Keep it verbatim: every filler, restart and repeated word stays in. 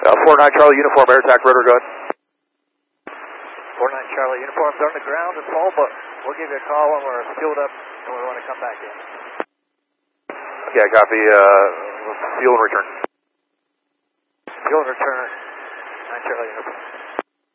Uh, four nine Charlie Uniform, air attack rotor, go ahead. four nine Charlie Uniform's on the ground and full, but we'll give you a call when we're fueled up and we want to come back in. Okay, I copy. Uh, fuel and return. Fuel and return, nine Charlie Uniform.